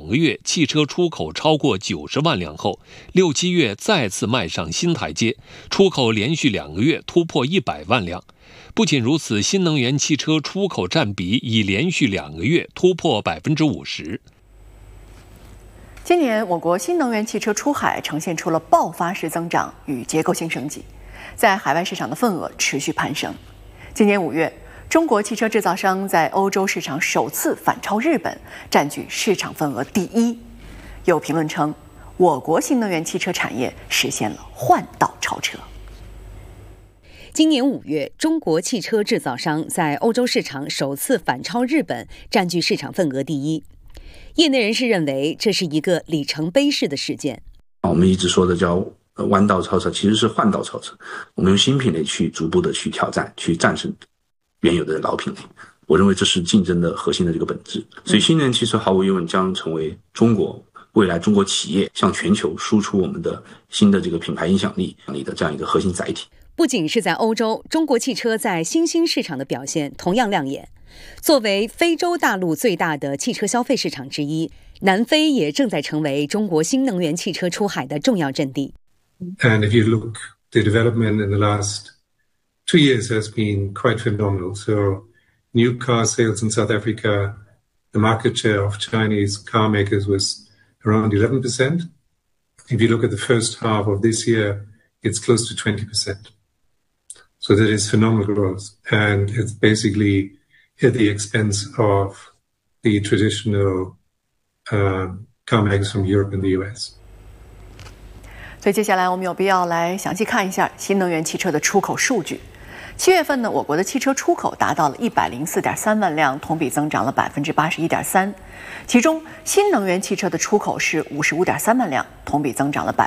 个月汽车出口超过90万辆后，6、7月再次迈上新台阶，出口连续2个月突破100万辆。不仅如此，新能源汽车出口占比已连续2个月突破50%。 今年我国新能源汽车出海呈现出了爆发式增长与结构性升级，在海外市场的份额持续攀升。今年5月，中国汽车制造商在欧洲市场首次反超日本，占据市场份额第1。有评论称，我国新能源汽车产业实现了换道超车。 今年5月，中国汽车制造商在欧洲市场首次反超日本，占据市场份额第1。业内人士认为，这是一个里程碑式的事件。 我们一直说的叫弯道超车，其实是换道超车。我们用新品类去逐步的去挑战，去战胜原有的老品类。我认为这是竞争的核心的这个本质。所以新能源汽车毫无疑问将成为未来中国企业向全球输出我们的新的这个品牌影响力的这样一个核心载体。 不仅是在欧洲，中国汽车在新兴市场的表现同样亮眼。作为非洲大陆最大的汽车消费市场之一，南非也正在成为中国新能源汽车出海的重要阵地。 And if you look, the development in the last 2 years has been quite phenomenal. So new car sales in South Africa, the market share of Chinese car makers was around 11%. If you look at the first half of this year, it's close to 20%. So that is phenomenal growth. And it's basically at the expense of the traditional car makers from Europe and the US. 所以接下来我们有必要来详细看一下新能源汽车的出口数据。7月份呢，我国的汽车出口达到了104.3万辆，同比增长了81.3%。其中，新能源汽车的出口是55.3万辆，同比增长了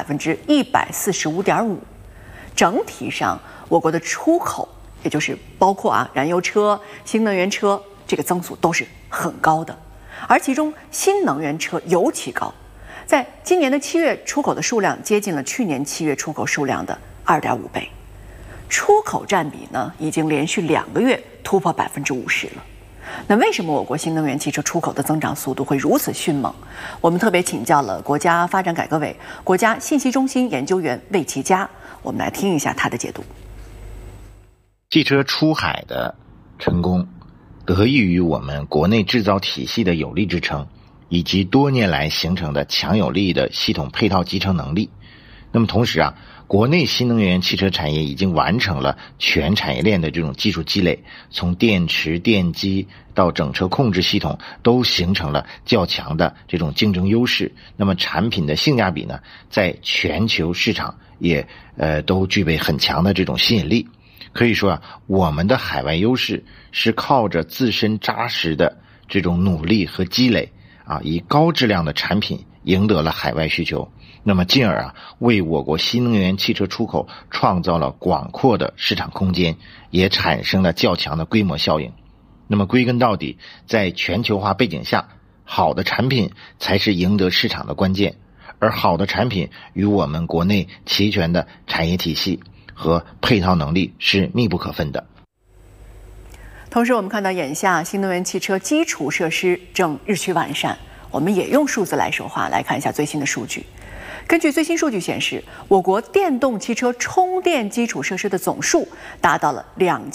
145.5%。整体上，我国的出口，也就是包括燃油车、新能源车，这个增速都是很高的，而其中新能源车尤其高。在今年的7月，出口的数量接近了去年7月出口数量的2.5倍，出口占比呢已经连续2个月突破50%了。那为什么我国新能源汽车出口的增长速度会如此迅猛？我们特别请教了国家发展改革委国家信息中心研究员魏其佳，我们来听一下他的解读。 汽车出海的成功，得益于我们国内制造体系的有力支撑，以及多年来形成的强有力的系统配套集成能力。那么同时国内新能源汽车产业已经完成了全产业链的这种技术积累，从电池、电机到整车控制系统都形成了较强的这种竞争优势。那么产品的性价比呢，在全球市场也都具备很强的这种吸引力。可以说我们的海外优势是靠着自身扎实的这种努力和积累以高质量的产品赢得了海外需求，那么进而为我国新能源汽车出口创造了广阔的市场空间，也产生了较强的规模效应。那么归根到底，在全球化背景下，好的产品才是赢得市场的关键，而好的产品与我们国内齐全的产业体系和配套能力是密不可分的。 同时我们看到眼下新能源汽车基础设施正日趋完善，我们也用数字来说话，来看一下最新的数据。根据最新数据显示，我国电动汽车充电基础设施的总数达到了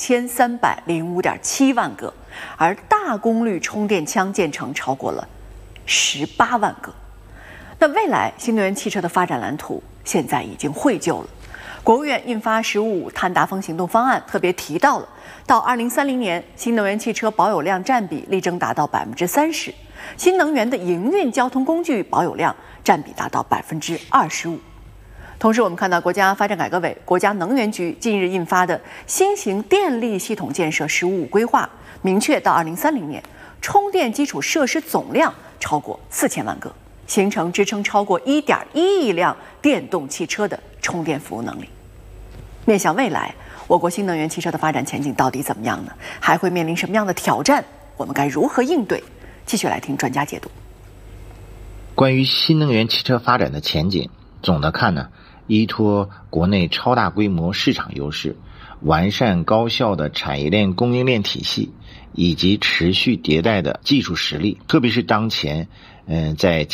2305.7万个，而大功率充电枪建成超过了18万个。那未来新能源汽车的发展蓝图现在已经绘就了。国务院印发“十五碳达峰行动方案”，特别提到了到2030年，新能源汽车保有量占比力争达到30%，新能源的营运交通工具保有量占比达到25%。同时，我们看到国家发展改革委、国家能源局近日印发的新型电力系统建设“十五五”规划，明确到2030年，充电基础设施总量超过4000万个，形成支撑超过1.1亿辆电动汽车的充电服务能力。面向未来，我国新能源汽车的发展前景到底怎么样呢？还会面临什么样的挑战？我们该如何应对？继续来听专家解读。 关于新能源汽车发展的前景，总的看呢，依托国内超大规模市场优势、完善高效的产业链供应链体系以及持续迭代的技术实力，特别是当前在